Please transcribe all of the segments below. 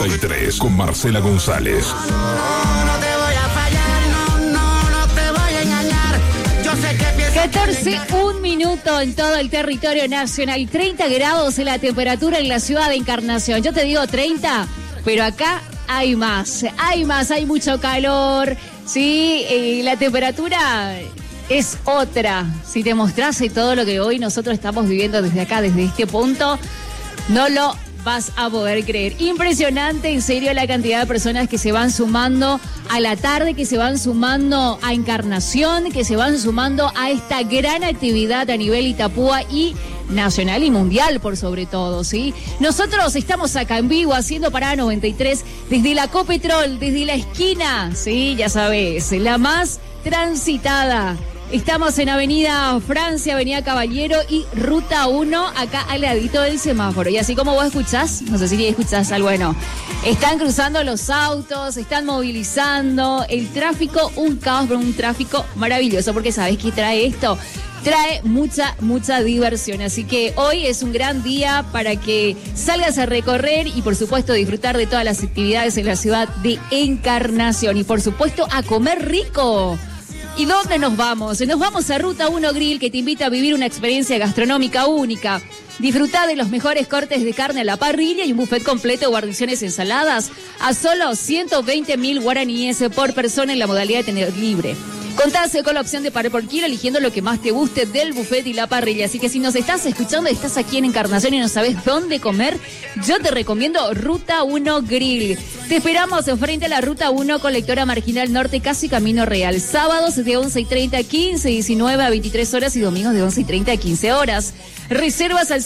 93 con Marcela González. No te voy a fallar, no te voy a engañar. Yo sé que piensas 14, un minuto en todo el territorio nacional. 30 grados en la temperatura en la ciudad de Encarnación. Yo te digo 30, pero acá hay más, hay mucho calor. Sí, la temperatura es otra. Si te mostrase todo lo que hoy nosotros estamos viviendo desde acá, desde este punto, no lo vas a poder creer. Impresionante, en serio, la cantidad de personas que se van sumando a la tarde, que se van sumando a Encarnación, que se van sumando a esta gran actividad a nivel Itapúa y nacional y mundial, por sobre todo, ¿sí? Nosotros estamos acá en vivo haciendo Parada 93 desde la Copetrol, desde la esquina, sí, ya sabes, la más transitada. Estamos en Avenida Francia, Avenida Caballero y Ruta 1, acá al ladito del semáforo. Y así como vos escuchás, no sé si escuchás algo, bueno, están cruzando los autos, están movilizando, el tráfico, un caos, pero un tráfico maravilloso, porque ¿sabés qué trae esto? Trae mucha diversión, así que hoy es un gran día para que salgas a recorrer y por supuesto disfrutar de todas las actividades en la ciudad de Encarnación y por supuesto a comer rico. ¿Y dónde nos vamos? Nos vamos a Ruta 1 Grill, que te invita a vivir una experiencia gastronómica única. Disfrutá de los mejores cortes de carne a la parrilla y un buffet completo de guarniciones ensaladas a solo 120.000 guaraníes por persona en la modalidad de tener libre. Contás con la opción de pagar por kilo, eligiendo lo que más te guste del buffet y la parrilla. Así que si nos estás escuchando y estás aquí en Encarnación y no sabes dónde comer, yo te recomiendo Ruta 1 Grill. Te esperamos frente a la Ruta 1, Colectora Marginal Norte, casi Camino Real. Sábados de 11:30 a 15, 19 a 23 horas y domingos de 11:30 a 15 horas. Reservas al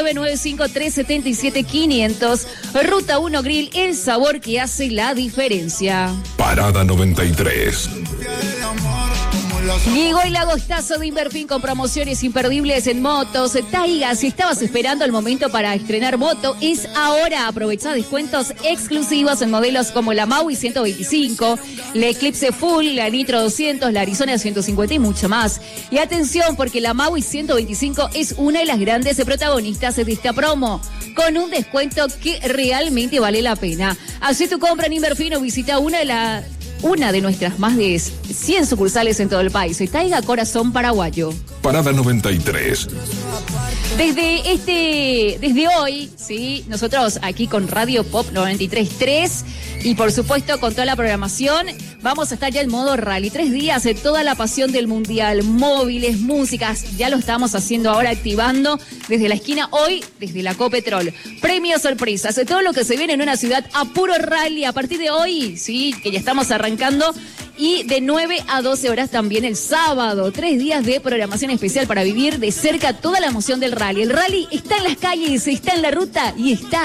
0995-377-500. Ruta 1 Grill, el sabor que hace la diferencia. Parada 93. Llegó el agostazo de Inverfin con promociones imperdibles en motos. Taiga, si estabas esperando el momento para estrenar moto, es ahora. Aprovecha descuentos exclusivos en modelos como la Maui 125, la Eclipse Full, la Nitro 200, la Arizona 150 y mucho más. Y atención, porque la Maui 125 es una de las grandes protagonistas de esta promo, con un descuento que realmente vale la pena. Haz tu compra en Inverfin o visita una de nuestras más de 100 sucursales en todo el país. Taiga, corazón paraguayo. Parada 93. Desde hoy, sí, nosotros aquí con Radio Pop 93.3 y por supuesto con toda la programación, vamos a estar ya en modo rally. 3 días de toda la pasión del mundial, móviles, músicas, ya lo estamos haciendo ahora, activando desde la esquina, hoy desde la Copetrol. Premios, sorpresas, todo lo que se viene en una ciudad a puro rally a partir de hoy, sí, que ya estamos arrancando. Y de 9 a 12 horas también el sábado. 3 días de programación especial para vivir de cerca toda la emoción del rally. El rally está en las calles, está en la ruta y está